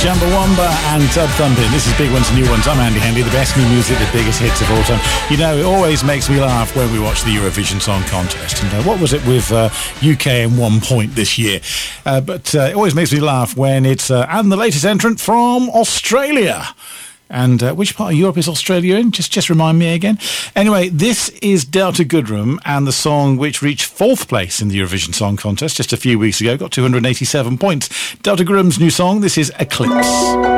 Chumbawamba and Tub Thumping. This is Big Ones and New Ones. I'm Andy Handy, the best new music, the biggest hits of all time. You know, it always makes me laugh when we watch the Eurovision Song Contest. And what was it with UK and 1 point this year? But it always makes me laugh when it's and the latest entrant from Australia. And which part of Europe is Australia in? Just remind me again. Anyway, this is Delta Goodrem and the song which reached 4th place in the Eurovision Song Contest just a few weeks ago. Got 287 points. Delta Goodrem's new song, this is Eclipse.